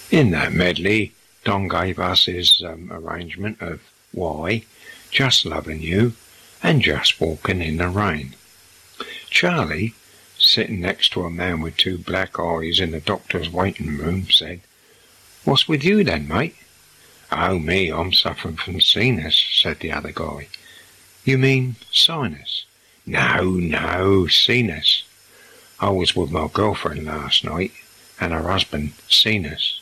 In that medley, Don gave us his arrangement of Why, Just Loving You, and Just Walking in the Rain. Charlie, sitting next to a man with two black eyes in the doctor's waiting room, said, "What's with you then, mate?" "Oh, me, I'm suffering from sinus," said the other guy. "You mean sinus?" No, sinus. I was with my girlfriend last night, and her husband, sinus.